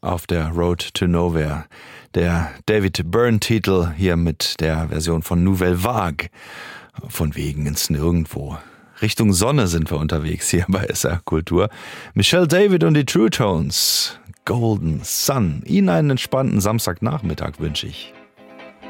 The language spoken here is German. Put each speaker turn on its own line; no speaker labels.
auf der Road to Nowhere. Der David Byrne-Titel hier mit der Version von Nouvelle Vague. Von wegen ins Nirgendwo. Richtung Sonne sind wir unterwegs hier bei SR Kultur. Michelle David und die True Tones. Golden Sun. Ihnen einen entspannten Samstagnachmittag wünsche ich.